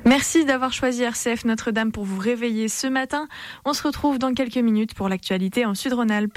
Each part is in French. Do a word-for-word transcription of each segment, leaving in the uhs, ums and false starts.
Merci d'avoir choisi R C F Notre-Dame pour vous réveiller ce matin. On se retrouve dans quelques minutes pour l'actualité en Sud-Rhône-Alpes.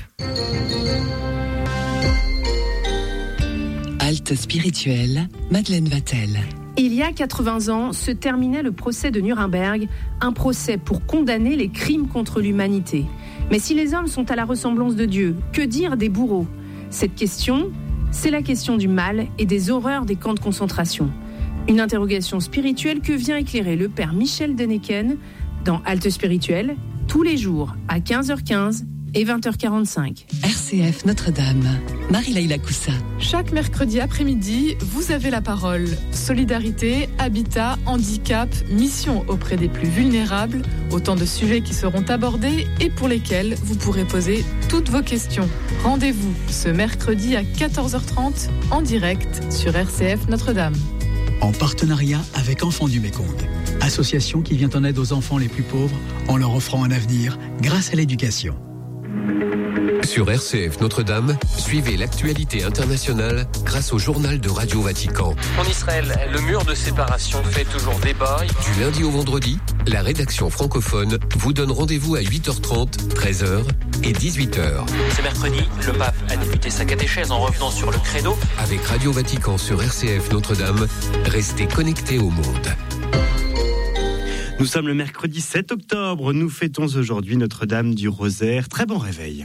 Halte spirituelle, Madeleine Vatel. Il y a quatre-vingts ans, se terminait le procès de Nuremberg, un procès pour condamner les crimes contre l'humanité. Mais si les hommes sont à la ressemblance de Dieu, que dire des bourreaux ? Cette question, c'est la question du mal et des horreurs des camps de concentration. Une interrogation spirituelle que vient éclairer le père Michel Deneken dans Halte spirituelle, tous les jours à quinze heures quinze et vingt heures quarante-cinq. R C F Notre-Dame, Marie-Laïla Coussa. Chaque mercredi après-midi, vous avez la parole. Solidarité, habitat, handicap, mission auprès des plus vulnérables, autant de sujets qui seront abordés et pour lesquels vous pourrez poser toutes vos questions. Rendez-vous ce mercredi à quatorze heures trente en direct sur R C F Notre-Dame. En partenariat avec Enfants du Mécompte, association qui vient en aide aux enfants les plus pauvres en leur offrant un avenir grâce à l'éducation. Sur R C F Notre-Dame, suivez l'actualité internationale grâce au journal de Radio Vatican. En Israël, le mur de séparation fait toujours débat. Du lundi au vendredi, la rédaction francophone vous donne rendez-vous à huit heures trente, treize heures et dix-huit heures. Ce mercredi, le pape a débuté sa catéchèse en revenant sur le credo. Avec Radio Vatican sur R C F Notre-Dame, restez connectés au monde. Nous sommes le mercredi sept octobre. Nous fêtons aujourd'hui Notre-Dame du Rosaire. Très bon réveil.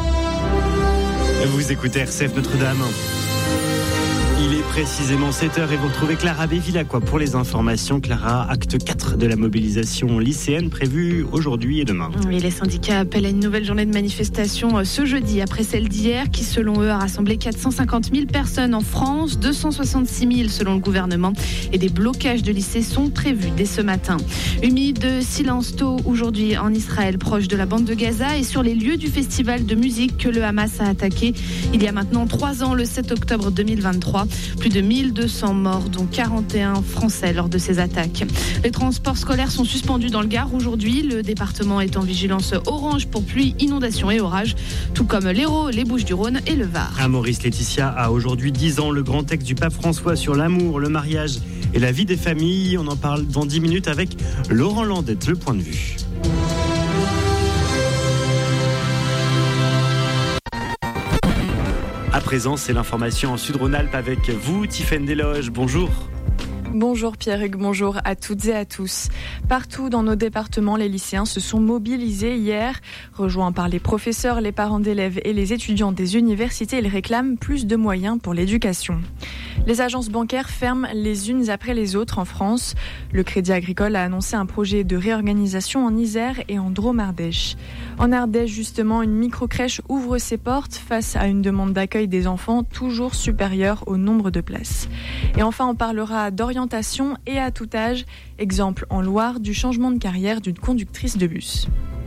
Vous écoutez R C F Notre-Dame. Il est précisément sept heures et vous retrouvez Clara Bévilacqua pour les informations. Clara, acte quatre de la mobilisation lycéenne prévue aujourd'hui et demain. Oui, les syndicats appellent à une nouvelle journée de manifestation ce jeudi après celle d'hier qui, selon eux, a rassemblé quatre cent cinquante mille personnes en France, deux cent soixante-six mille selon le gouvernement. Et des blocages de lycées sont prévus dès ce matin. Une minute de silence tôt aujourd'hui en Israël, proche de la bande de Gaza et sur les lieux du festival de musique que le Hamas a attaqué il y a maintenant trois ans, le sept octobre deux mille vingt-trois. Plus de mille deux cents morts, dont quarante et un Français lors de ces attaques. Les transports scolaires sont suspendus dans le Gard aujourd'hui. Le département est en vigilance orange pour pluie, inondations et orages, tout comme l'Hérault, les Bouches-du-Rhône et le Var. À Maurice Laetitia a aujourd'hui dix ans. Le grand texte du pape François sur l'amour, le mariage et la vie des familles. On en parle dans dix minutes avec Laurent Landette, le point de vue. À présent, c'est l'information en Sud-Rhône-Alpes avec vous, Tiffaine Desloges. Bonjour. Bonjour Pierre-Hugues, bonjour à toutes et à tous. Partout dans nos départements, les lycéens se sont mobilisés hier. Rejoints par les professeurs, les parents d'élèves et les étudiants des universités, ils réclament plus de moyens pour l'éducation. Les agences bancaires ferment les unes après les autres en France. Le Crédit Agricole a annoncé un projet de réorganisation en Isère et en Drôme-Ardèche. En Ardèche, justement, une microcrèche ouvre ses portes face à une demande d'accueil des enfants toujours supérieure au nombre de places. Et enfin, on parlera d'orientation et à tout âge. Exemple en Loire du changement de carrière d'une conductrice de bus.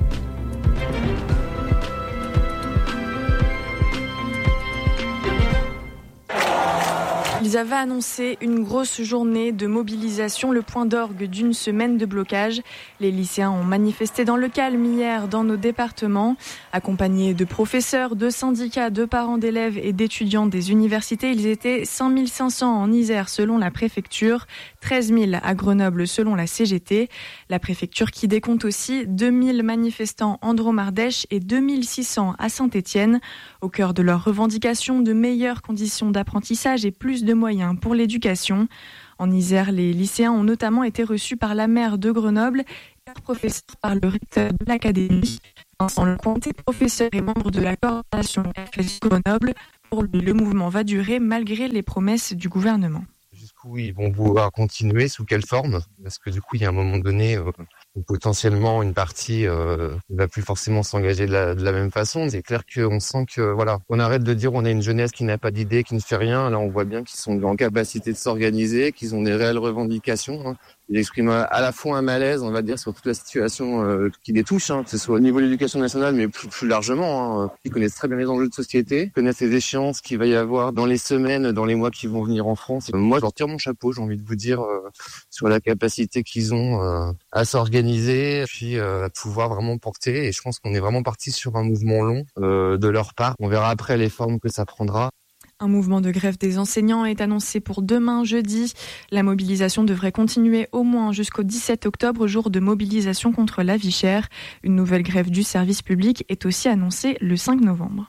Ils avaient annoncé une grosse journée de mobilisation, le point d'orgue d'une semaine de blocage. Les lycéens ont manifesté dans le calme hier dans nos départements. Accompagnés de professeurs, de syndicats, de parents d'élèves et d'étudiants des universités, ils étaient cinq mille cinq cents en Isère selon la préfecture, treize mille à Grenoble selon la C G T. La préfecture qui décompte aussi deux mille manifestants en Drôme-Ardèche et deux mille six cents à Saint-Étienne. Au cœur de leurs revendications de meilleures conditions d'apprentissage et plus de moyens pour l'éducation. En Isère, les lycéens ont notamment été reçus par la maire de Grenoble et leur professeur par le recteur de l'académie. Vincent Lecomte, professeur et membre de la coordination F S Grenoble. Pour lui, le mouvement va durer malgré les promesses du gouvernement. Jusqu'où ils vont vouloir continuer, sous quelle forme ? Parce que du coup, il y a un moment donné euh, où potentiellement une partie euh, ne va plus forcément s'engager de la, de la même façon. C'est clair qu'on sent que voilà, on arrête de dire on a une jeunesse qui n'a pas d'idée, qui ne fait rien. Là, on voit bien qu'ils sont en capacité de s'organiser, qu'ils ont des réelles revendications. Hein. Ils expriment à la fois un malaise, on va dire, sur toute la situation euh, qui les touche, hein, que ce soit au niveau de l'éducation nationale, mais plus, plus largement. Hein. Ils connaissent très bien les enjeux de société, connaissent les échéances qu'il va y avoir dans les semaines, dans les mois qui vont venir en France. Et moi, je leur tire mon chapeau, j'ai envie de vous dire, euh, sur la capacité qu'ils ont euh, à s'organiser, puis euh, à pouvoir vraiment porter. Et je pense qu'on est vraiment parti sur un mouvement long euh, de leur part. On verra après les formes que ça prendra. Un mouvement de grève des enseignants est annoncé pour demain jeudi. La mobilisation devrait continuer au moins jusqu'au dix-sept octobre, jour de mobilisation contre la vie chère. Une nouvelle grève du service public est aussi annoncée le cinq novembre.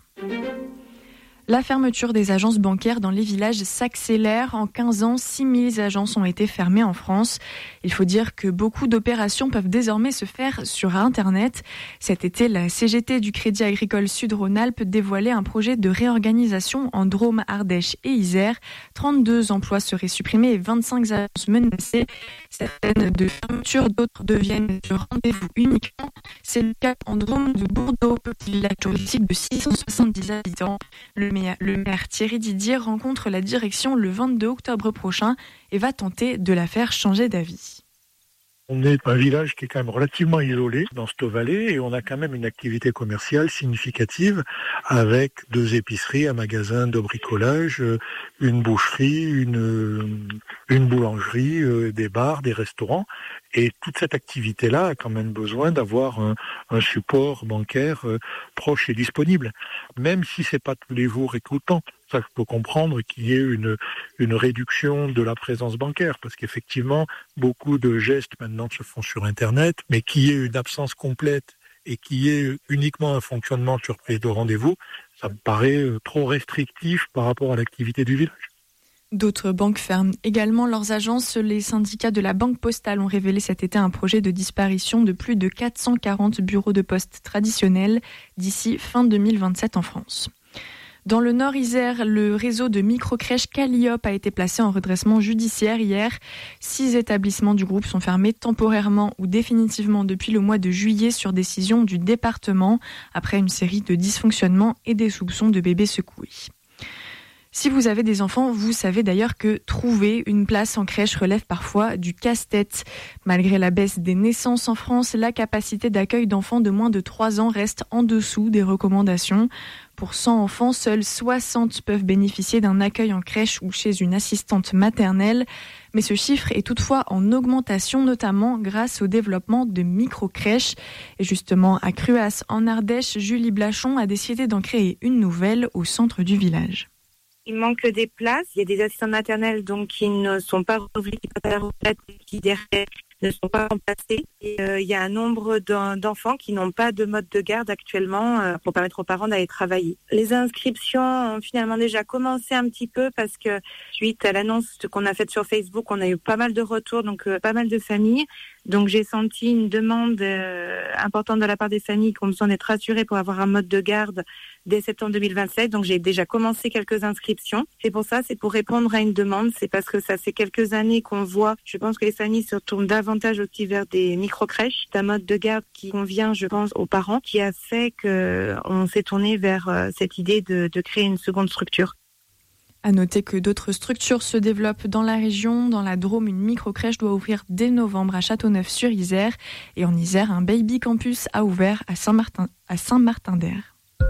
La fermeture des agences bancaires dans les villages s'accélère. En quinze ans, six mille agences ont été fermées en France. Il faut dire que beaucoup d'opérations peuvent désormais se faire sur Internet. Cet été, la C G T du Crédit Agricole Sud-Rhône-Alpes dévoilait un projet de réorganisation en Drôme, Ardèche et Isère. trente-deux emplois seraient supprimés et vingt-cinq agences menacées. Certaines de fermeture, d'autres deviennent de rendez-vous uniquement. C'est le cas en Drôme de Bourdeaux, petit village touristique de six cent soixante-dix habitants. Le Le maire Thierry Didier rencontre la direction le vingt-deux octobre prochain et va tenter de la faire changer d'avis. On est un village qui est quand même relativement isolé dans cette vallée et on a quand même une activité commerciale significative avec deux épiceries, un magasin de bricolage, une boucherie, une, une boulangerie, des bars, des restaurants. Et toute cette activité-là a quand même besoin d'avoir un, un support bancaire euh, proche et disponible, même si c'est pas tous les jours et tout le temps. Ça, je peux comprendre qu'il y ait une, une réduction de la présence bancaire, parce qu'effectivement, beaucoup de gestes maintenant se font sur Internet, mais qu'il y ait une absence complète et qu'il y ait uniquement un fonctionnement sur prise de rendez-vous, ça me paraît trop restrictif par rapport à l'activité du village. D'autres banques ferment également leurs agences. Les syndicats de la Banque Postale ont révélé cet été un projet de disparition de plus de quatre cent quarante bureaux de poste traditionnels d'ici fin deux mille vingt-sept en France. Dans le Nord-Isère, le réseau de microcrèches Calliope a été placé en redressement judiciaire hier. Six établissements du groupe sont fermés temporairement ou définitivement depuis le mois de juillet sur décision du département, après une série de dysfonctionnements et des soupçons de bébés secoués. Si vous avez des enfants, vous savez d'ailleurs que trouver une place en crèche relève parfois du casse-tête. Malgré la baisse des naissances en France, la capacité d'accueil d'enfants de moins de trois ans reste en dessous des recommandations. Pour cent enfants, seuls soixante peuvent bénéficier d'un accueil en crèche ou chez une assistante maternelle. Mais ce chiffre est toutefois en augmentation, notamment grâce au développement de micro-crèches. Et justement, à Cruas, en Ardèche, Julie Blachon a décidé d'en créer une nouvelle au centre du village. Il manque des places. Il y a des assistantes maternelles donc qui ne sont pas renouvelées, qui passent à la retraite, qui derrière ne sont pas remplacées. Et, euh, il y a un nombre d'enfants qui n'ont pas de mode de garde actuellement euh, pour permettre aux parents d'aller travailler. Les inscriptions ont finalement déjà commencé un petit peu parce que suite à l'annonce qu'on a faite sur Facebook, on a eu pas mal de retours, donc euh, pas mal de familles. Donc j'ai senti une demande euh, importante de la part des familles qui ont besoin d'être rassurées pour avoir un mode de garde dès septembre deux mille vingt-sept. Donc j'ai déjà commencé quelques inscriptions. C'est pour ça, c'est pour répondre à une demande. C'est parce que ça fait quelques années qu'on voit, je pense que les familles se retournent davantage aussi vers des micro-crèches. C'est un mode de garde qui convient, je pense, aux parents, qui a fait qu'on s'est tourné vers euh, cette idée de, de créer une seconde structure. À noter que d'autres structures se développent dans la région. Dans la Drôme, une microcrèche doit ouvrir dès novembre à Châteauneuf-sur-Isère. Et en Isère, un baby campus a ouvert à Saint-Martin, à Saint-Martin-d'Air.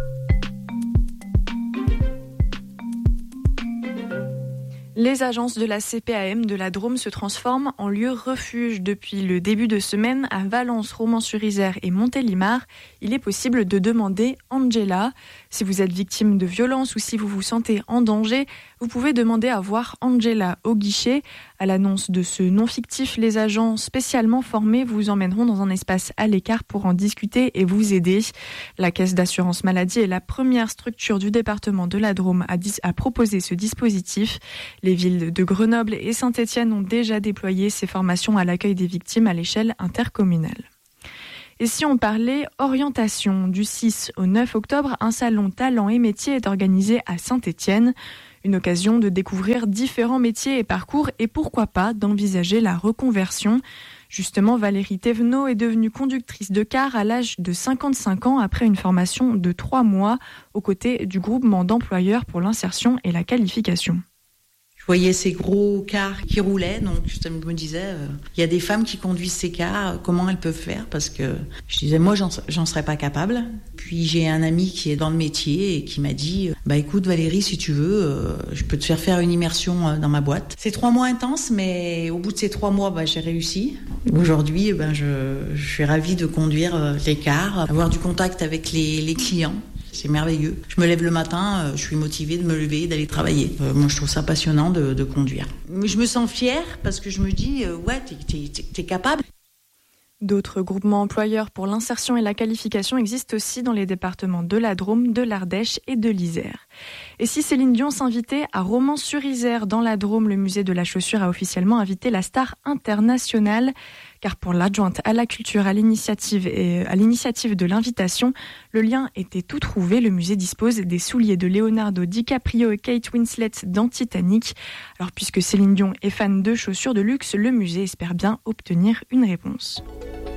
Les agences de la C P A M de la Drôme se transforment en lieu refuge. Depuis le début de semaine, à Valence, Romans-sur-Isère et Montélimar, il est possible de demander Angela. Si vous êtes victime de violences ou si vous vous sentez en danger, vous pouvez demander à voir Angela au guichet. À l'annonce de ce nom fictif, les agents spécialement formés vous emmèneront dans un espace à l'écart pour en discuter et vous aider. La Caisse d'assurance maladie est la première structure du département de la Drôme à, dis- à proposer ce dispositif. Les villes de Grenoble et Saint-Étienne ont déjà déployé ces formations à l'accueil des victimes à l'échelle intercommunale. Et si on parlait orientation, du six au neuf octobre, un salon talents et métiers est organisé à Saint-Étienne. Une occasion de découvrir différents métiers et parcours et pourquoi pas d'envisager la reconversion. Justement, Valérie Thévenot est devenue conductrice de car à l'âge de cinquante-cinq ans après une formation de trois mois aux côtés du groupement d'employeurs pour l'insertion et la qualification. Je voyais ces gros cars qui roulaient, donc je me disais, euh, il y a des femmes qui conduisent ces cars, comment elles peuvent faire? Parce que je disais, moi, j'en, j'en serais pas capable. Puis j'ai un ami qui est dans le métier et qui m'a dit, bah écoute Valérie, si tu veux, euh, je peux te faire faire une immersion euh, dans ma boîte. C'est trois mois intenses, mais au bout de ces trois mois, bah, j'ai réussi. Aujourd'hui, ben, je, je suis ravie de conduire euh, les cars, avoir du contact avec les, les clients. c'est merveilleux. Je me lève le matin, je suis motivée de me lever, d'aller travailler. Euh, moi, je trouve ça passionnant de, de conduire. Mais je me sens fière parce que je me dis, euh, ouais, t'es, t'es, t'es, t'es capable. D'autres groupements employeurs pour l'insertion et la qualification existent aussi dans les départements de la Drôme, de l'Ardèche et de l'Isère. Et si Céline Dion s'invitait à Romans-sur-Isère dans la Drôme, le musée de la chaussure a officiellement invité la star internationale. Car pour l'adjointe à la culture à l'initiative et à l'initiative de l'invitation, le lien était tout trouvé. Le musée dispose des souliers de Leonardo DiCaprio et Kate Winslet dans Titanic. Alors puisque Céline Dion est fan de chaussures de luxe, le musée espère bien obtenir une réponse.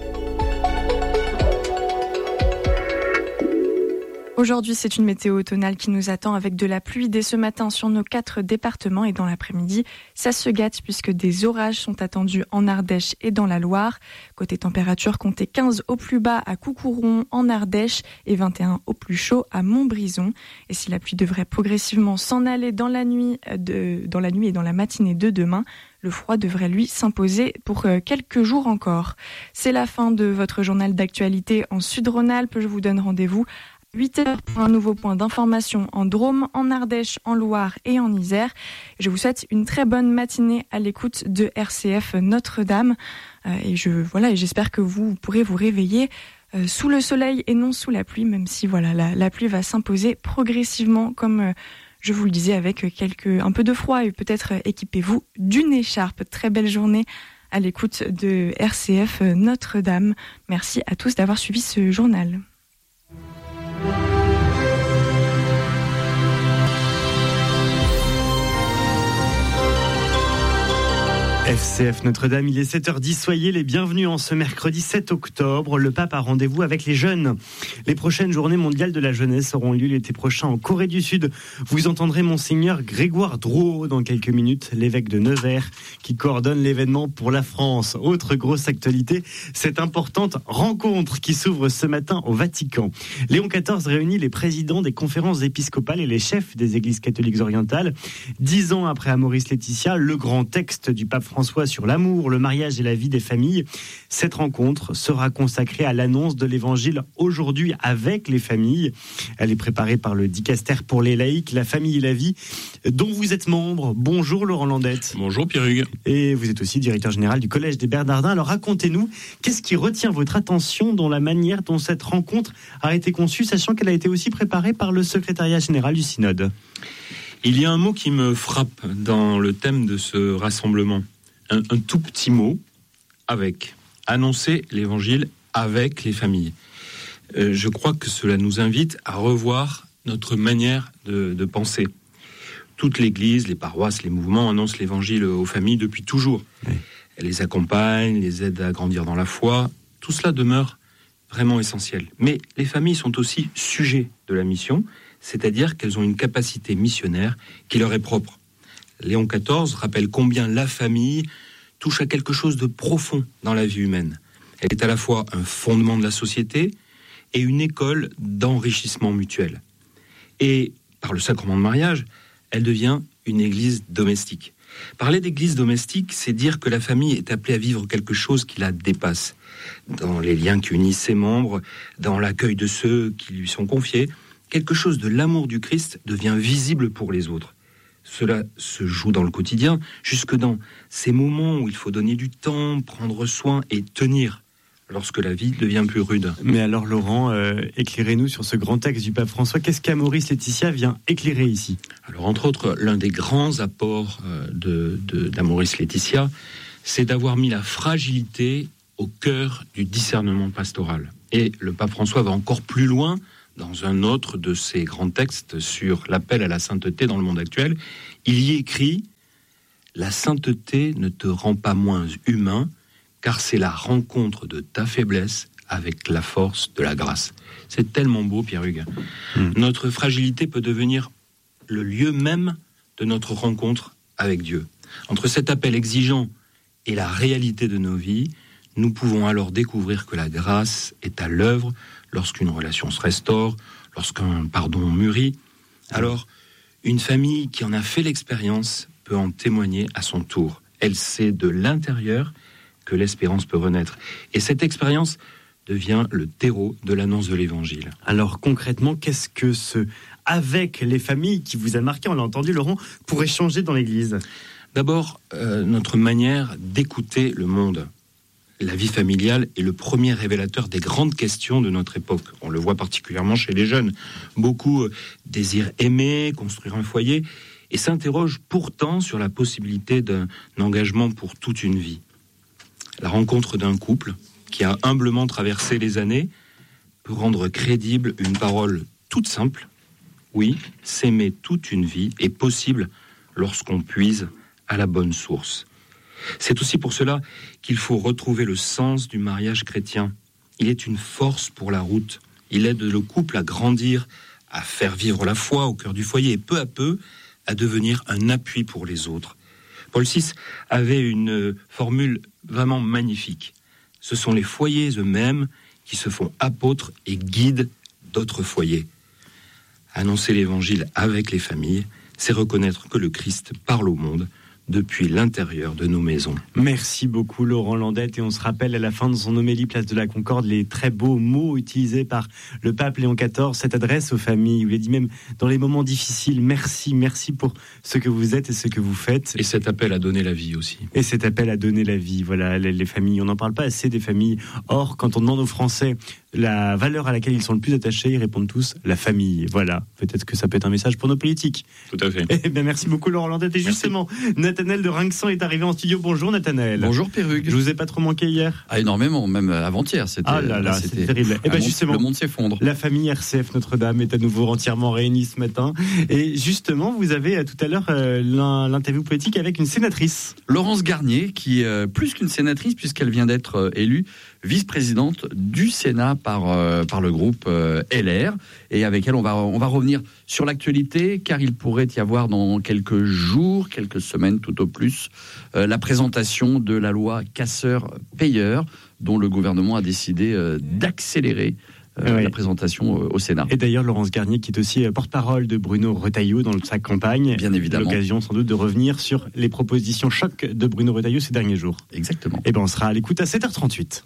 Aujourd'hui, c'est une météo automnale qui nous attend avec de la pluie dès ce matin sur nos quatre départements et dans l'après-midi, ça se gâte puisque des orages sont attendus en Ardèche et dans la Loire. Côté température, comptez quinze au plus bas à Coucouron en Ardèche et vingt et un au plus chaud à Montbrison. Et si la pluie devrait progressivement s'en aller dans la nuit, de, dans la nuit et dans la matinée de demain, le froid devrait lui s'imposer pour quelques jours encore. C'est la fin de votre journal d'actualité en Sud-Rhône-Alpes. Je vous donne rendez-vous huit heures pour un nouveau point d'information en Drôme, en Ardèche, en Loire et en Isère. Je vous souhaite une très bonne matinée à l'écoute de R C F Notre-Dame. Et, je, voilà, et j'espère que vous pourrez vous réveiller sous le soleil et non sous la pluie, même si voilà, la, la pluie va s'imposer progressivement, comme je vous le disais, avec quelques, un peu de froid. Et peut-être équipez-vous d'une écharpe. Très belle journée à l'écoute de R C F Notre-Dame. Merci à tous d'avoir suivi ce journal. F C F Notre-Dame, il est sept heures dix, soyez les bienvenus en ce mercredi sept octobre. Le pape a rendez-vous avec les jeunes. Les prochaines journées mondiales de la jeunesse auront lieu l'été prochain en Corée du Sud. Vous entendrez Monseigneur Grégoire Drouot dans quelques minutes, l'évêque de Nevers, qui coordonne l'événement pour la France. Autre grosse actualité, cette importante rencontre qui s'ouvre ce matin au Vatican. Léon quatorze réunit les présidents des conférences épiscopales et les chefs des églises catholiques orientales. Dix ans après Amoris Laetitia, le grand texte du pape François François sur l'amour, le mariage et la vie des familles. Cette rencontre sera consacrée à l'annonce de l'évangile aujourd'hui avec les familles. Elle est préparée par le Dicaster pour les laïcs, la famille et la vie, dont vous êtes membre. Bonjour Laurent Landette. Bonjour Pierre Hugues. Et vous êtes aussi directeur général du Collège des Bernardins. Alors racontez-nous, qu'est-ce qui retient votre attention dans la manière dont cette rencontre a été conçue, sachant qu'elle a été aussi préparée par le secrétariat général du synode? Il y a un mot qui me frappe dans le thème de ce rassemblement. Un, un tout petit mot, avec. Annoncer l'évangile avec les familles. Euh, je crois que cela nous invite à revoir notre manière de, de penser. Toute l'Église, les paroisses, les mouvements annoncent l'évangile aux familles depuis toujours. Oui. Elle les accompagne, les aide à grandir dans la foi. Tout cela demeure vraiment essentiel. Mais les familles sont aussi sujets de la mission, c'est-à-dire qu'elles ont une capacité missionnaire qui leur est propre. Léon quatorze rappelle combien la famille touche à quelque chose de profond dans la vie humaine. Elle est à la fois un fondement de la société et une école d'enrichissement mutuel. Et par le sacrement de mariage, elle devient une église domestique. Parler d'église domestique, c'est dire que la famille est appelée à vivre quelque chose qui la dépasse. Dans les liens qui unissent ses membres, dans l'accueil de ceux qui lui sont confiés, quelque chose de l'amour du Christ devient visible pour les autres. Cela se joue dans le quotidien, jusque dans ces moments où il faut donner du temps, prendre soin et tenir lorsque la vie devient plus rude. Mais alors Laurent, euh, éclairez-nous sur ce grand texte du pape François. Qu'est-ce qu'Amoris Laetitia vient éclairer ici? Alors entre autres, l'un des grands apports euh, de, de, d'Amoris Laetitia, c'est d'avoir mis la fragilité au cœur du discernement pastoral. Et le pape François va encore plus loin dans un autre de ses grands textes sur l'appel à la sainteté dans le monde actuel. Il y écrit « La sainteté ne te rend pas moins humain, car c'est la rencontre de ta faiblesse avec la force de la grâce. » C'est tellement beau, Pierre Hugues. Mmh. Notre fragilité peut devenir le lieu même de notre rencontre avec Dieu. Entre cet appel exigeant et la réalité de nos vies, nous pouvons alors découvrir que la grâce est à l'œuvre lorsqu'une relation se restaure, lorsqu'un pardon mûrit. Alors, une famille qui en a fait l'expérience peut en témoigner à son tour. Elle sait de l'intérieur que l'espérance peut renaître. Et cette expérience devient le terreau de l'annonce de l'Évangile. Alors concrètement, qu'est-ce que ce « avec les familles » qui vous a marqué, on l'a entendu Laurent, pourrait changer dans l'Église ? D'abord, euh, notre manière d'écouter le monde. La vie familiale est le premier révélateur des grandes questions de notre époque. On le voit particulièrement chez les jeunes. Beaucoup euh, désirent aimer, construire un foyer, et s'interrogent pourtant sur la possibilité d'un engagement pour toute une vie. La rencontre d'un couple qui a humblement traversé les années peut rendre crédible une parole toute simple. Oui, s'aimer toute une vie est possible lorsqu'on puise à la bonne source. C'est aussi pour cela qu'il faut retrouver le sens du mariage chrétien. Il est une force pour la route. Il aide le couple à grandir, à faire vivre la foi au cœur du foyer et peu à peu à devenir un appui pour les autres. Paul six avait une formule vraiment magnifique. Ce sont les foyers eux-mêmes qui se font apôtres et guides d'autres foyers. Annoncer l'Évangile avec les familles, c'est reconnaître que le Christ parle au monde depuis l'intérieur de nos maisons. Merci beaucoup Laurent Landette, et on se rappelle à la fin de son homélie Place de la Concorde les très beaux mots utilisés par le pape Léon quatorze, cette adresse aux familles, il a dit même dans les moments difficiles, merci, merci pour ce que vous êtes et ce que vous faites. Et cet appel à donner la vie aussi. Et cet appel à donner la vie, voilà, les, les familles, on n'en parle pas assez des familles. Or, quand on demande aux Français la valeur à laquelle ils sont le plus attachés, ils répondent tous la famille. Voilà, peut-être que ça peut être un message pour nos politiques. Tout à fait. Eh bien, merci beaucoup Laurent Landette. Et justement, Nathanaël de Rinxan est arrivé en studio. Bonjour Nathanaël. Bonjour Perrugue. Je vous ai pas trop manqué hier ? Ah, énormément, même avant-hier. C'était, ah là là, c'était, c'était terrible. Et ben justement, le monde s'effondre. La famille R C F Notre-Dame est à nouveau entièrement réunie ce matin. Et justement, vous avez tout à l'heure euh, l'interview politique avec une sénatrice. Laurence Garnier, qui euh, plus qu'une sénatrice, puisqu'elle vient d'être euh, élue vice-présidente du Sénat par, euh, par le groupe euh, L R. Et avec elle, on va, on va revenir sur l'actualité, car il pourrait y avoir dans quelques jours, quelques semaines tout au plus, euh, la présentation de la loi Casseurs-Payeurs, dont le gouvernement a décidé euh, d'accélérer euh, oui. la présentation euh, au Sénat. Et d'ailleurs, Laurence Garnier, qui est aussi porte-parole de Bruno Retailleau dans sa campagne, bien évidemment, l'occasion sans doute de revenir sur les propositions choc de Bruno Retailleau ces derniers jours. Exactement. Et ben, on sera à l'écoute à sept heures trente-huit.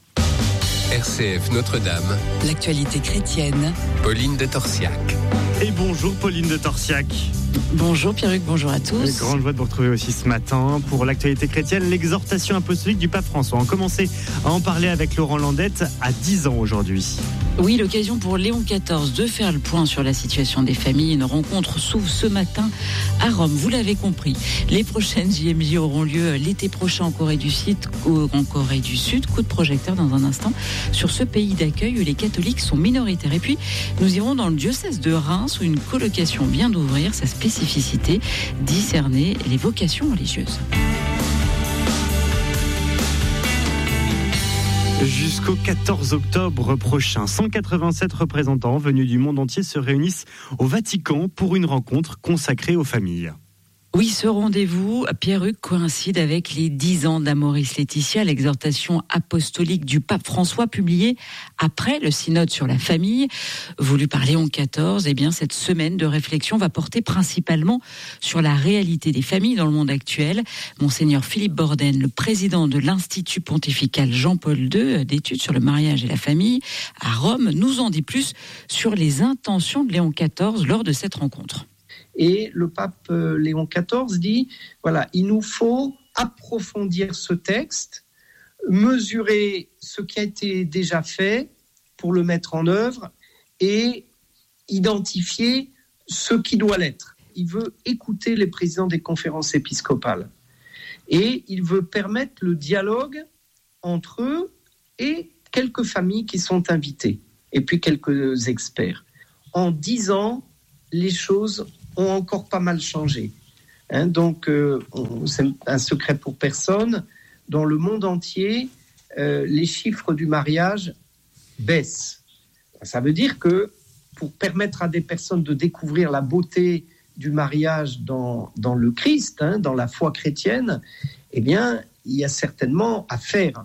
R C F Notre-Dame. L'actualité chrétienne. Pauline de Torsiac. Et bonjour Pauline de Torsiac. Bonjour Pierruc, bonjour à tous. Une grande joie de vous retrouver aussi ce matin pour l'actualité chrétienne, l'exhortation apostolique du pape François. On commençait à en parler avec Laurent Landette à dix ans aujourd'hui. Oui, l'occasion pour Léon quatorze de faire le point sur la situation des familles. Une rencontre s'ouvre ce matin à Rome. Vous l'avez compris, les prochaines J M J auront lieu l'été prochain en Corée du Sud. En Corée du Sud, coup de projecteur dans un instant sur ce pays d'accueil où les catholiques sont minoritaires. Et puis, nous irons dans le diocèse de Reims où une colocation vient d'ouvrir. Sa spécificité, discerner les vocations religieuses. Jusqu'au quatorze octobre prochain, cent quatre-vingt-sept représentants venus du monde entier se réunissent au Vatican pour une rencontre consacrée aux familles. Oui, ce rendez-vous, Pierruc, coïncide avec les dix ans d'Amoris Laetitia, l'exhortation apostolique du pape François, publiée après le synode sur la famille, voulu par Léon quatorze. Eh bien, cette semaine de réflexion va porter principalement sur la réalité des familles dans le monde actuel. Monseigneur Philippe Borden, le président de l'Institut pontifical Jean-Paul deux, d'études sur le mariage et la famille à Rome, nous en dit plus sur les intentions de Léon quatorze lors de cette rencontre. Et le pape Léon quatorze dit, voilà, il nous faut approfondir ce texte, mesurer ce qui a été déjà fait pour le mettre en œuvre et identifier ce qui doit l'être. Il veut écouter les présidents des conférences épiscopales et il veut permettre le dialogue entre eux et quelques familles qui sont invitées et puis quelques experts. En dix ans, les choses ont encore pas mal changé. Hein, donc, euh, on, c'est un secret pour personne. Dans le monde entier, euh, les chiffres du mariage baissent. Ça veut dire que pour permettre à des personnes de découvrir la beauté du mariage dans, dans le Christ, hein, dans la foi chrétienne, eh bien, il y a certainement à faire.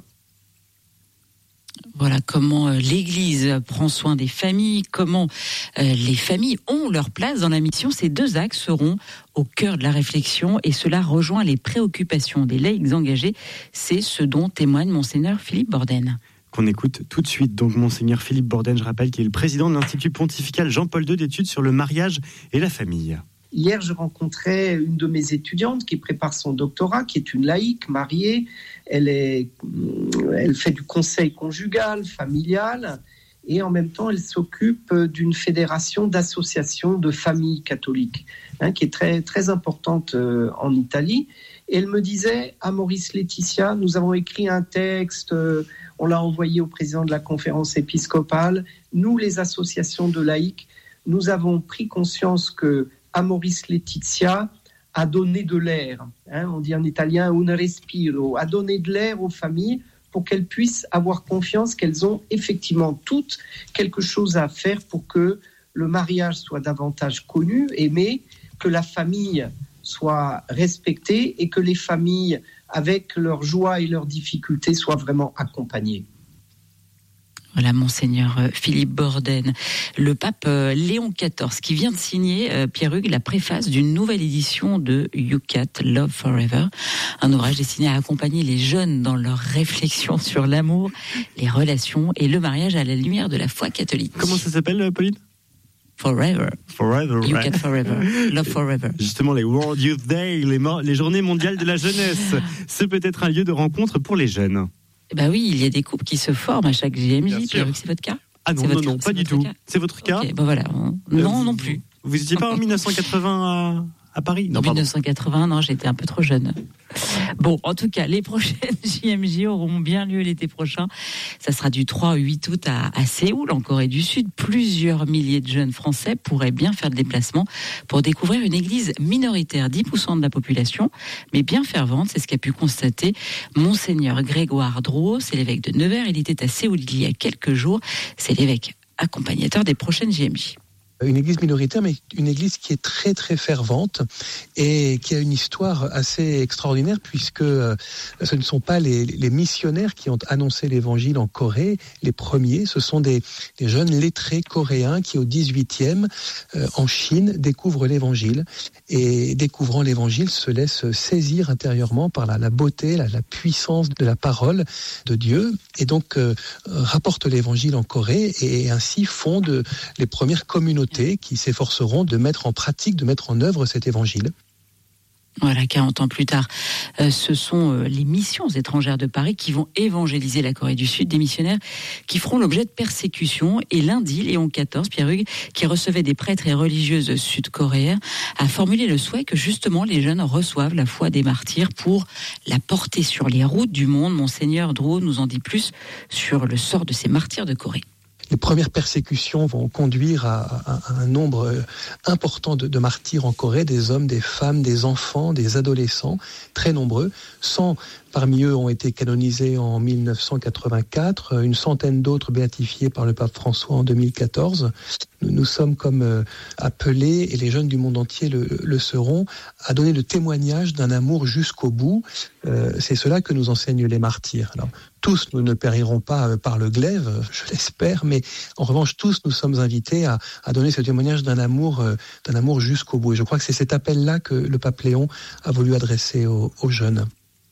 Voilà comment l'Église prend soin des familles, comment les familles ont leur place dans la mission. Ces deux axes seront au cœur de la réflexion et cela rejoint les préoccupations des laïcs engagés. C'est ce dont témoigne Monseigneur Philippe Borden. qu'on écoute tout de suite. Donc Monseigneur Philippe Borden, je rappelle qu'il est le président de l'Institut pontifical Jean-Paul deux d'études sur le mariage et la famille. Hier, je rencontrais une de mes étudiantes qui prépare son doctorat, qui est une laïque, mariée. Elle, est, elle fait du conseil conjugal, familial, et en même temps, elle s'occupe d'une fédération d'associations de familles catholiques, hein, qui est très, très importante euh, en Italie. Et elle me disait, Amoris Laetitia, nous avons écrit un texte, euh, on l'a envoyé au président de la conférence épiscopale. Nous, les associations de laïcs, nous avons pris conscience que Amoris Laetitia a donné de l'air, hein, on dit en italien un respiro, a donné de l'air aux familles pour qu'elles puissent avoir confiance qu'elles ont effectivement toutes quelque chose à faire pour que le mariage soit davantage connu, aimé, que la famille soit respectée et que les familles, avec leurs joies et leurs difficultés, soient vraiment accompagnées. Voilà, Monseigneur Philippe Borden. Le pape Léon quatorze qui vient de signer, euh, Pierre-Hugues, la préface d'une nouvelle édition de Yucat, Love Forever, un ouvrage destiné à accompagner les jeunes dans leurs réflexions sur l'amour, les relations et le mariage à la lumière de la foi catholique. Comment ça s'appelle, Pauline ? Forever. Forever, Yucat right. Forever. Love Forever. Justement, les World Youth Day, les, mo- les journées mondiales de la jeunesse, c'est peut-être un lieu de rencontre pour les jeunes. Bah oui, il y a des couples qui se forment à chaque J M J. Pierre-Hugues, c'est votre cas ? Ah non, c'est non, votre non, cas, pas du tout. Cas c'est votre cas okay, bah voilà. Non, non plus. Vous n'étiez pas en dix-neuf cent quatre-vingts à, à Paris ? Non, dix-neuf cent quatre-vingts, non, j'étais un peu trop jeune. Bon, en tout cas, les prochaines J M J auront bien lieu l'été prochain. Ça sera du trois au huit août à, à Séoul, en Corée du Sud. Plusieurs milliers de jeunes Français pourraient bien faire le déplacement pour découvrir une église minoritaire, dix pour cent de la population, mais bien fervente. C'est ce qu'a pu constater Monseigneur Grégoire Drouot. C'est l'évêque de Nevers. Il était à Séoul il y a quelques jours. C'est l'évêque accompagnateur des prochaines J M J. Une église minoritaire, mais une église qui est très très fervente et qui a une histoire assez extraordinaire, puisque euh, ce ne sont pas les, les missionnaires qui ont annoncé l'évangile en Corée, les premiers, ce sont des, des jeunes lettrés coréens qui au dix-huitième, euh, en Chine, découvrent l'évangile et découvrant l'évangile se laissent saisir intérieurement par la, la beauté, la, la puissance de la parole de Dieu et donc euh, rapportent l'évangile en Corée et ainsi fondent les premières communautés qui s'efforceront de mettre en pratique, de mettre en œuvre cet évangile. Voilà, quarante ans plus tard, euh, ce sont euh, les missions étrangères de Paris qui vont évangéliser la Corée du Sud, des missionnaires qui feront l'objet de persécutions. Et lundi, Léon quatorze, Pierre-Hugues, qui recevait des prêtres et religieuses sud-coréens, a formulé le souhait que justement les jeunes reçoivent la foi des martyrs pour la porter sur les routes du monde. Monseigneur Drouot nous en dit plus sur le sort de ces martyrs de Corée. Les premières persécutions vont conduire à, à, à un nombre important de, de martyrs en Corée, des hommes, des femmes, des enfants, des adolescents, très nombreux. cent parmi eux ont été canonisés en dix-neuf cent quatre-vingt-quatre, une centaine d'autres béatifiés par le pape François en deux mille quatorze. Nous, nous sommes comme euh, appelés, et les jeunes du monde entier le, le seront, à donner le témoignage d'un amour jusqu'au bout. Euh, c'est cela que nous enseignent les martyrs. Alors, tous, nous ne périrons pas par le glaive, je l'espère, mais en revanche, tous, nous sommes invités à, à donner ce témoignage d'un amour, euh, d'un amour jusqu'au bout. Et je crois que c'est cet appel-là que le pape Léon a voulu adresser aux, aux jeunes.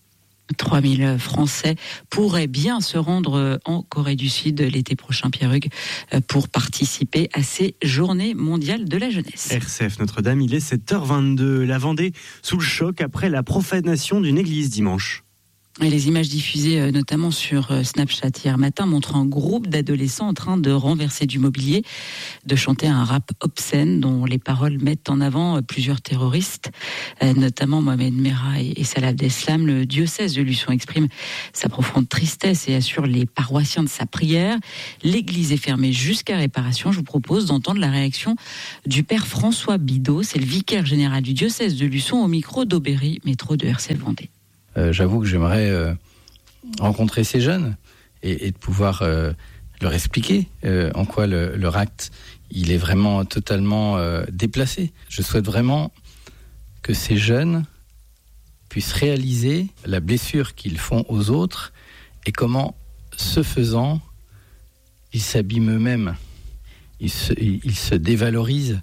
trois mille Français pourraient bien se rendre en Corée du Sud l'été prochain, Pierre-Hugues, pour participer à ces journées mondiales de la jeunesse. R C F Notre-Dame, il est sept heures vingt-deux. La Vendée sous le choc après la profanation d'une église dimanche. Et les images diffusées notamment sur Snapchat hier matin montrent un groupe d'adolescents en train de renverser du mobilier, de chanter un rap obscène dont les paroles mettent en avant plusieurs terroristes, notamment Mohamed Merah et Salah Abdeslam. Le diocèse de Luçon exprime sa profonde tristesse et assure les paroissiens de sa prière. L'église est fermée jusqu'à réparation. Je vous propose d'entendre la réaction du père François Bidot, c'est le vicaire général du diocèse de Luçon au micro d'Aubéry, métro de R C F Vendée. Euh, j'avoue que j'aimerais euh, rencontrer ces jeunes et, et de pouvoir euh, leur expliquer euh, en quoi le, leur acte il est vraiment totalement euh, déplacé. Je souhaite vraiment que ces jeunes puissent réaliser la blessure qu'ils font aux autres et comment, ce faisant, ils s'abîment eux-mêmes. Ils se, ils se dévalorisent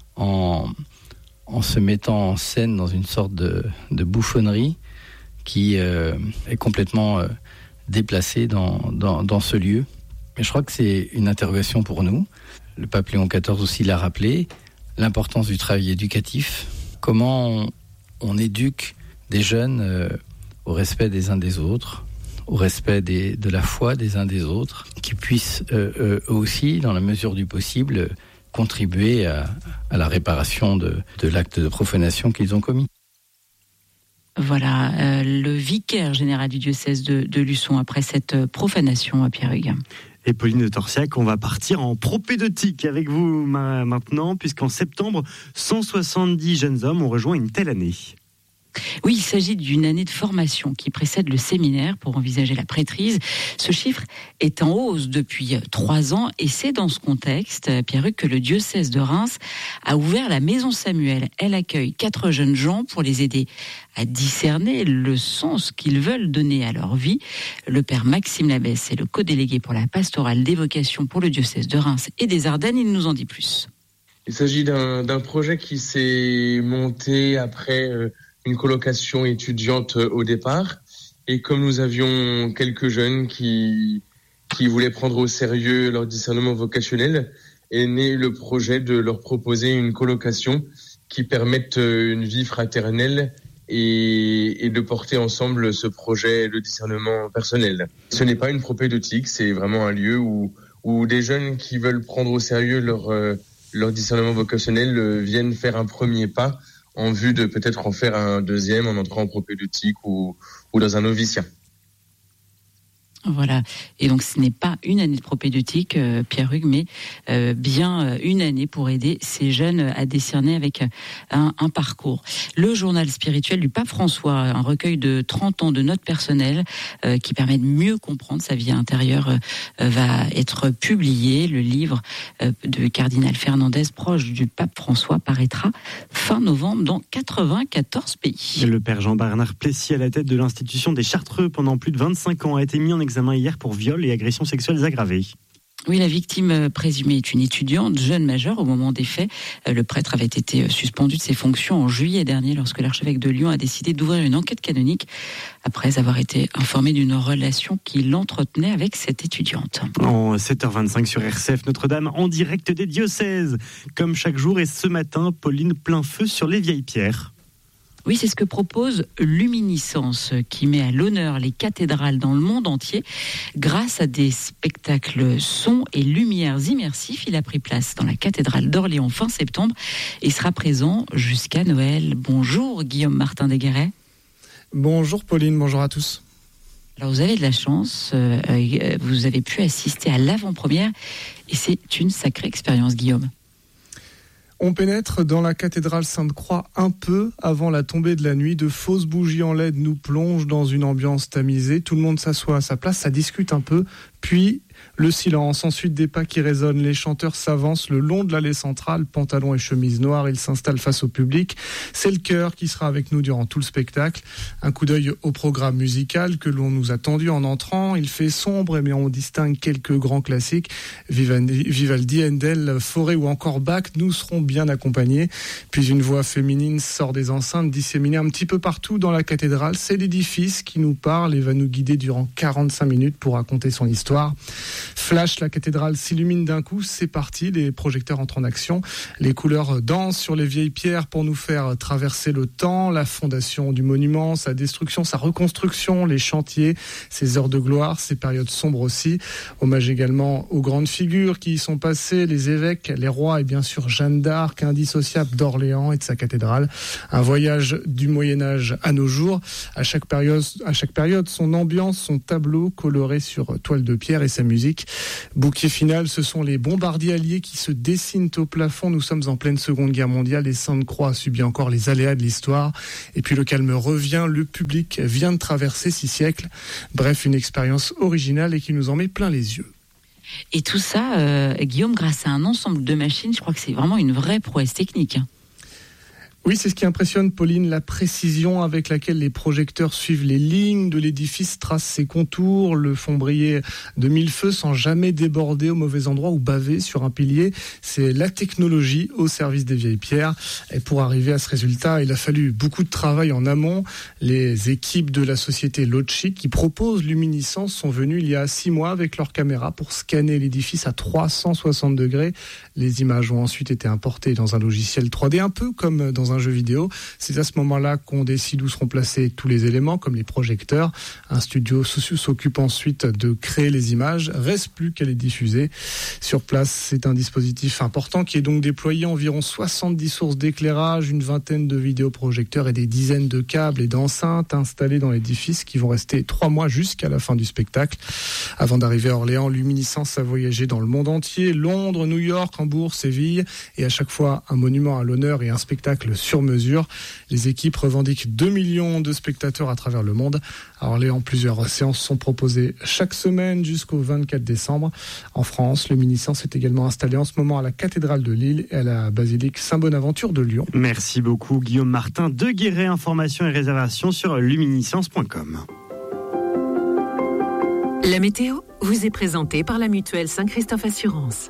en, en se mettant en scène dans une sorte de, de bouffonnerie qui euh, est complètement euh, déplacés dans, dans, dans ce lieu. Mais je crois que c'est une interrogation pour nous. Le pape Léon quatorze aussi l'a rappelé, l'importance du travail éducatif. Comment on, on éduque des jeunes euh, au respect des uns des autres, au respect des, de la foi des uns des autres, qui puissent euh, euh, eux aussi, dans la mesure du possible, contribuer à, à la réparation de, de l'acte de profanation qu'ils ont commis. Voilà, euh, le vicaire général du diocèse de, de Luçon après cette profanation à Pierre-Hugues. Et Pauline de Torsiac, on va partir en propédeutique avec vous maintenant, puisqu'en septembre, cent soixante-dix jeunes hommes ont rejoint une telle année. Oui, il s'agit d'une année de formation qui précède le séminaire pour envisager la prêtrise. Ce chiffre est en hausse depuis trois ans et c'est dans ce contexte, Pierre-Hugues, que le diocèse de Reims a ouvert la Maison Samuel. Elle accueille quatre jeunes gens pour les aider à discerner le sens qu'ils veulent donner à leur vie. Le père Maxime Labesse est le co-délégué pour la pastorale des vocations pour le diocèse de Reims et des Ardennes. Il nous en dit plus. Il s'agit d'un, d'un projet qui s'est monté après euh, une colocation étudiante au départ. Et comme nous avions quelques jeunes qui, qui voulaient prendre au sérieux leur discernement vocationnel, est né le projet de leur proposer une colocation qui permette une vie fraternelle et, et de porter ensemble ce projet de discernement personnel. Ce n'est pas une propédeutique, c'est vraiment un lieu où, où des jeunes qui veulent prendre au sérieux leur, leur discernement vocationnel viennent faire un premier pas en vue de peut-être en faire un deuxième en entrant en propédeutique ou, ou dans un noviciat. Voilà. Et donc, ce n'est pas une année de propédeutique, euh, Pierre-Hugues, mais euh, bien euh, une année pour aider ces jeunes à décerner avec un, un parcours. Le journal spirituel du pape François, un recueil de trente ans de notes personnelles euh, qui permet de mieux comprendre sa vie intérieure, euh, va être publié. Le livre euh, de Cardinal Fernandez, proche du pape François, paraîtra fin novembre dans quatre-vingt-quatorze pays. Le père Jean-Bernard Plessis, à la tête de l'institution des Chartreux pendant plus de vingt-cinq ans, a été mis en examen hier pour viol et agressions sexuelles aggravées. Oui, la victime présumée est une étudiante, jeune majeure au moment des faits. Le prêtre avait été suspendu de ses fonctions en juillet dernier lorsque l'archevêque de Lyon a décidé d'ouvrir une enquête canonique après avoir été informé d'une relation qu'il entretenait avec cette étudiante. En sept heures vingt-cinq sur R C F Notre-Dame, en direct des diocèses. Comme chaque jour, et ce matin, Pauline, plein feu sur les vieilles pierres. Oui, c'est ce que propose Luminiscence, qui met à l'honneur les cathédrales dans le monde entier. Grâce à des spectacles son et lumières immersifs, il a pris place dans la cathédrale d'Orléans fin septembre et sera présent jusqu'à Noël. Bonjour Guillaume Martin Desguéret. Bonjour Pauline, bonjour à tous. Alors vous avez de la chance, euh, vous avez pu assister à l'avant-première et c'est une sacrée expérience, Guillaume. On pénètre dans la cathédrale Sainte-Croix un peu avant la tombée de la nuit. De fausses bougies en L E D nous plongent dans une ambiance tamisée. Tout le monde s'assoit à sa place, ça discute un peu. Puis le silence, ensuite des pas qui résonnent. Les chanteurs s'avancent le long de l'allée centrale, pantalon et chemise noire. Ils s'installent face au public. C'est le chœur qui sera avec nous durant tout le spectacle. Un coup d'œil au programme musical que l'on nous a tendu en entrant. Il fait sombre, mais on distingue quelques grands classiques. Vivaldi, Handel, Fauré ou encore Bach. Nous serons bien accompagnés. Puis une voix féminine sort des enceintes, disséminée un petit peu partout dans la cathédrale. C'est l'édifice qui nous parle et va nous guider durant quarante-cinq minutes pour raconter son histoire. Flash, la cathédrale s'illumine d'un coup, c'est parti, les projecteurs entrent en action, les couleurs dansent sur les vieilles pierres pour nous faire traverser le temps, la fondation du monument, sa destruction, sa reconstruction, les chantiers, ses heures de gloire, ses périodes sombres aussi. Hommage également aux grandes figures qui y sont passées, les évêques, les rois et bien sûr Jeanne d'Arc, indissociable d'Orléans et de sa cathédrale. Un voyage du Moyen-Âge à nos jours, à chaque période, à chaque période, son ambiance, son tableau coloré sur toile de pierre et sa musique. Bouquet final, ce sont les bombardiers alliés qui se dessinent au plafond. Nous sommes en pleine Seconde Guerre mondiale et Sainte-Croix a subi encore les aléas de l'histoire. Et puis le calme revient, le public vient de traverser six siècles. Bref, une expérience originale et qui nous en met plein les yeux. Et tout ça, euh, Guillaume, grâce à un ensemble de machines, je crois que c'est vraiment une vraie prouesse technique. Oui, c'est ce qui impressionne Pauline, la précision avec laquelle les projecteurs suivent les lignes de l'édifice, tracent ses contours, le font briller de mille feux sans jamais déborder au mauvais endroit ou baver sur un pilier. C'est la technologie au service des vieilles pierres. Et pour arriver à ce résultat, il a fallu beaucoup de travail en amont. Les équipes de la société Logic qui propose Luminiscence sont venues il y a six mois avec leur caméra pour scanner l'édifice à trois cent soixante degrés. Les images ont ensuite été importées dans un logiciel trois D, un peu comme dans un jeu vidéo. C'est à ce moment-là qu'on décide où seront placés tous les éléments, comme les projecteurs. Un studio s'occupe ensuite de créer les images. Reste plus qu'à les diffuser. Sur place, c'est un dispositif important qui est donc déployé environ soixante-dix sources d'éclairage, une vingtaine de vidéoprojecteurs et des dizaines de câbles et d'enceintes installés dans l'édifice qui vont rester trois mois jusqu'à la fin du spectacle. Avant d'arriver à Orléans, Luminiscence a voyagé dans le monde entier, Londres, New York, Hambourg, Séville, et à chaque fois un monument à l'honneur et un spectacle sur mesure. Les équipes revendiquent deux millions de spectateurs à travers le monde. À Orléans, plusieurs séances sont proposées chaque semaine jusqu'au vingt-quatre décembre. En France, Luminiscence est également installé en ce moment à la cathédrale de Lille et à la basilique Saint-Bonaventure de Lyon. Merci beaucoup Guillaume Martin de Guéret. Informations et réservations sur luminiscence point com. La météo vous est présentée par la mutuelle Saint-Christophe Assurance.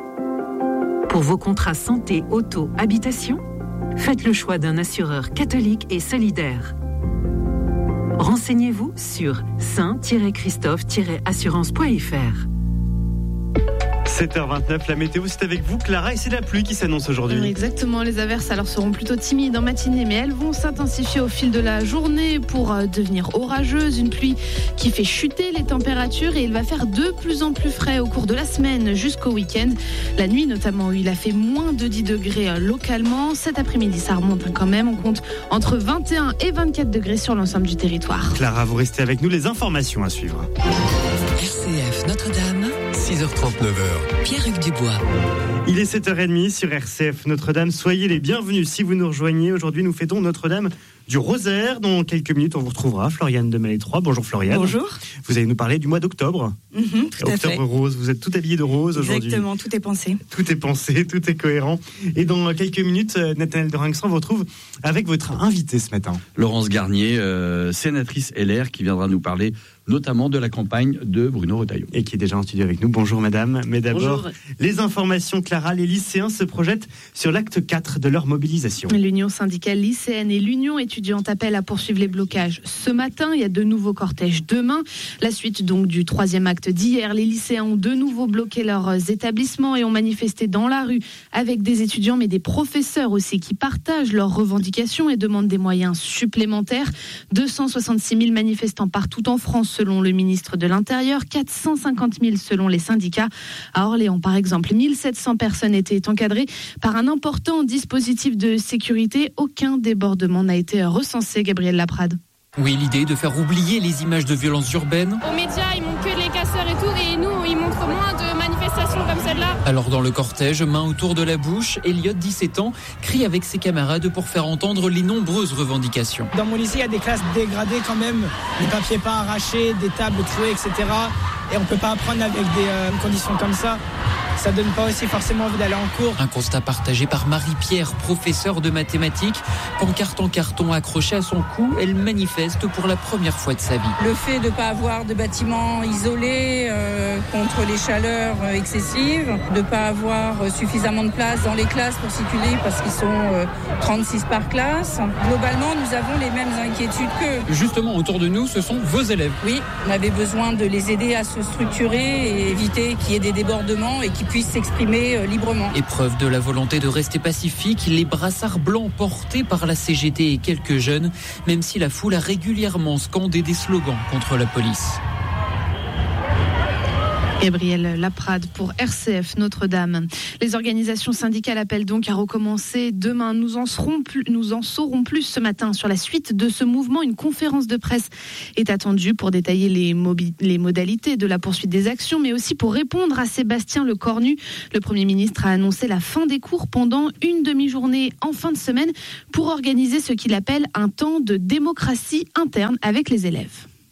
Pour vos contrats santé, auto, habitation, faites le choix d'un assureur catholique et solidaire. Renseignez-vous sur saint christophe assurance point f r. sept heures vingt-neuf, la météo, c'est avec vous Clara, et c'est la pluie qui s'annonce aujourd'hui. Exactement, les averses alors seront plutôt timides en matinée, mais elles vont s'intensifier au fil de la journée pour devenir orageuses. Une pluie qui fait chuter les températures et il va faire de plus en plus frais au cours de la semaine jusqu'au week-end. La nuit notamment, où il a fait moins de dix degrés localement. Cet après-midi, ça remonte quand même. On compte entre vingt et un et vingt-quatre degrés sur l'ensemble du territoire. Clara, vous restez avec nous, les informations à suivre. R C F Notre-Dame, six heures trente-neuf. Pierre-Hugues Dubois. Il est sept heures trente sur R C F Notre-Dame. Soyez les bienvenus si vous nous rejoignez. Aujourd'hui, nous fêtons Notre-Dame du Rosaire. Dans quelques minutes, on vous retrouvera. Floriane de Malétroit. Bonjour Floriane. Bonjour. Vous allez nous parler du mois d'octobre. Mmh, tout à Octobre fait. rose. Vous êtes tout habillé de rose aujourd'hui. Exactement, tout est pensé. Tout est pensé, tout est cohérent. Et dans quelques minutes, Nathanaël Dorinxan vous retrouve avec votre invité ce matin. Laurence Garnier, euh, sénatrice L R, qui viendra nous parler notamment de la campagne de Bruno Retailleau. Et qui est déjà en studio avec nous. Bonjour madame. Mais d'abord, Bonjour. Les informations, Clara. Les lycéens se projettent sur l'acte quatre de leur mobilisation. L'Union syndicale lycéenne et l'Union étudiante appellent à poursuivre les blocages ce matin. Il y a de nouveaux cortèges demain. La suite donc du troisième acte d'hier. Les lycéens ont de nouveau bloqué leurs établissements et ont manifesté dans la rue avec des étudiants mais des professeurs aussi qui partagent leurs revendications et demandent des moyens supplémentaires. deux cent soixante-six mille manifestants partout en France selon le ministre de l'Intérieur, quatre cent cinquante mille selon les syndicats. À Orléans, par exemple, mille sept cents personnes étaient encadrées par un important dispositif de sécurité. Aucun débordement n'a été recensé. Gabriel Laprade. Oui, l'idée de faire oublier les images de violences urbaines. Aux médias, ils montrent que les casseurs et tout, et nous, ils montrent moins de manifestations comme celle-là. Alors dans le cortège, main autour de la bouche, Elliot, dix-sept ans, crie avec ses camarades pour faire entendre les nombreuses revendications. Dans mon lycée, il y a des classes dégradées quand même, les papiers pas arrachés, des tables trouées, et cetera. Et on peut pas apprendre avec des euh, conditions comme ça. Ça donne pas aussi forcément envie d'aller en cours. Un constat partagé par Marie-Pierre, professeure de mathématiques. Pancarte en carton accrochée à son cou, elle manifeste pour la première fois de sa vie. Le fait de ne pas avoir de bâtiments isolés euh, contre les chaleurs euh, excessives, de ne pas avoir euh, suffisamment de place dans les classes pour circuler parce qu'ils sont euh, trente-six par classe. Globalement, nous avons les mêmes inquiétudes qu'eux. Justement, autour de nous, ce sont vos élèves. Oui, on avait besoin de les aider à se structurer et éviter qu'il y ait des débordements et qu'ils puissent s'exprimer euh, librement. Épreuve de la volonté de rester pacifique, les brassards blancs portés par la C G T et quelques jeunes, même si la foule a régulièrement scandé des slogans contre la police. Gabriel Laprade pour R C F Notre-Dame. Les organisations syndicales appellent donc à recommencer demain. Nous en serons plus, nous en saurons plus ce matin sur la suite de ce mouvement. Une conférence de presse est attendue pour détailler les, mobi- les modalités de la poursuite des actions, mais aussi pour répondre à Sébastien Lecornu. Le Premier ministre a annoncé la fin des cours pendant une demi-journée en fin de semaine pour organiser ce qu'il appelle un temps de démocratie interne avec les élèves.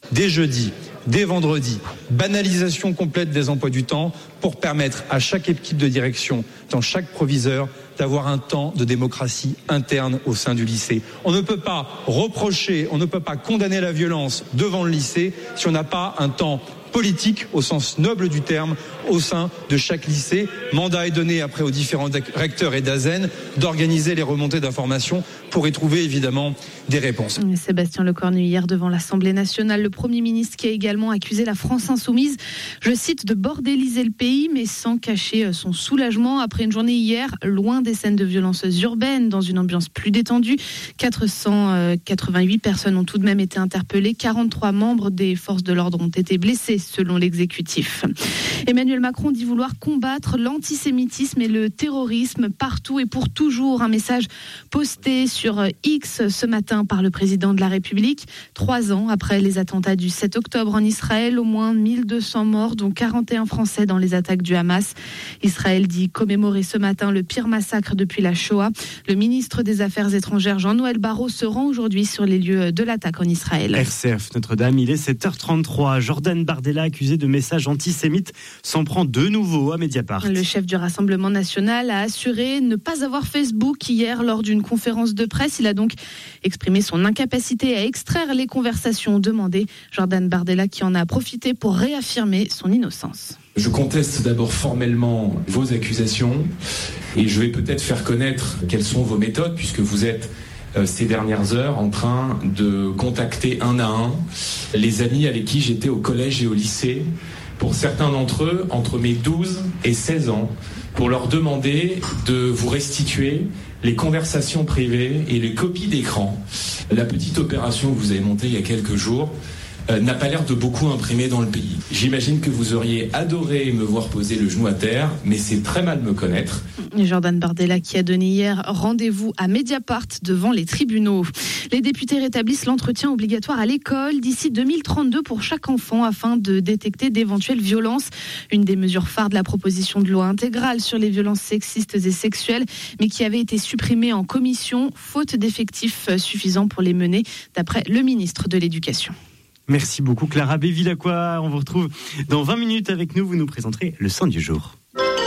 dès jeudi, dès vendredi, banalisation complète des emplois du temps pour permettre à chaque équipe de direction, dans chaque proviseur, d'avoir un temps de démocratie interne au sein du lycée. On ne peut pas reprocher, on ne peut pas condamner la violence devant le lycée si on n'a pas un temps politique au sens noble du terme au sein de chaque lycée. Mandat est donné après aux différents recteurs et d'Azen d'organiser les remontées d'informations pour y trouver évidemment des réponses. Sébastien Lecornu hier devant l'Assemblée nationale, le Premier ministre qui a également accusé la France insoumise, je cite, de bordéliser le pays, mais sans cacher son soulagement après une journée hier loin des scènes de violences urbaines, dans une ambiance plus détendue. quatre cent quatre-vingt-huit personnes ont tout de même été interpellées, quarante-trois membres des forces de l'ordre ont été blessés selon l'exécutif. Emmanuel Macron dit vouloir combattre l'antisémitisme et le terrorisme partout et pour toujours. Un message posté sur X ce matin par le président de la République. Trois ans après les attentats du sept octobre en Israël, au moins mille deux cents morts, dont quarante et un Français dans les attaques du Hamas. Israël dit commémorer ce matin le pire massacre depuis la Shoah. Le ministre des Affaires étrangères Jean-Noël Barrot se rend aujourd'hui sur les lieux de l'attaque en Israël. R C F Notre-Dame, il est sept heures trente-trois. Jordan Bardella, accusé de messages antisémites, s'en prend de nouveau à Mediapart. Le chef du Rassemblement national a assuré ne pas avoir Facebook hier lors d'une conférence de presse. Il a donc exprimé son incapacité à extraire les conversations demandées. Jordan Bardella qui en a profité pour réaffirmer son innocence. Je conteste d'abord formellement vos accusations et je vais peut-être faire connaître quelles sont vos méthodes puisque vous êtes ces dernières heures en train de contacter un à un les amis avec qui j'étais au collège et au lycée, pour certains d'entre eux entre mes douze et seize ans, pour leur demander de vous restituer les conversations privées et les copies d'écran. La petite opération que vous avez montée il y a quelques jours euh, n'a pas l'air de beaucoup imprimer dans le pays. J'imagine que vous auriez adoré me voir poser le genou à terre, mais c'est très mal me connaître. Jordan Bardella qui a donné hier rendez-vous à Mediapart devant les tribunaux. Les députés rétablissent l'entretien obligatoire à l'école d'ici deux mille trente-deux pour chaque enfant afin de détecter d'éventuelles violences. Une des mesures phares de la proposition de loi intégrale sur les violences sexistes et sexuelles, mais qui avait été supprimée en commission, faute d'effectifs suffisants pour les mener, d'après le ministre de l'Éducation. Merci beaucoup Clara Bévilacqua. On vous retrouve dans vingt minutes avec nous. Vous nous présenterez le son du jour.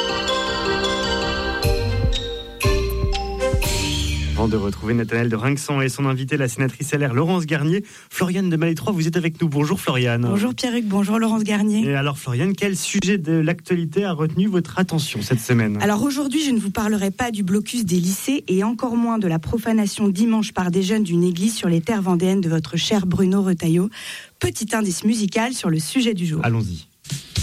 Avant de retrouver Nathanaël de Rinxan et son invité, la sénatrice L R Laurence Garnier, Floriane de Malétroit, vous êtes avec nous. Bonjour Floriane. Bonjour Pierruc, bonjour Laurence Garnier. Et alors Floriane, quel sujet de l'actualité a retenu votre attention cette semaine ? Alors aujourd'hui, je ne vous parlerai pas du blocus des lycées et encore moins de la profanation dimanche par des jeunes d'une église sur les terres vendéennes de votre cher Bruno Retailleau. Petit indice musical sur le sujet du jour. Allons-y.